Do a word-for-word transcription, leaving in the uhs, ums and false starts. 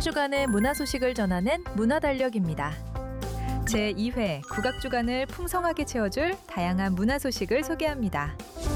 주간의 문화 소식을 전하는 문화달력입니다. 제이 회 국악주간을 풍성하게 채워줄 다양한 문화 소식을 소개합니다.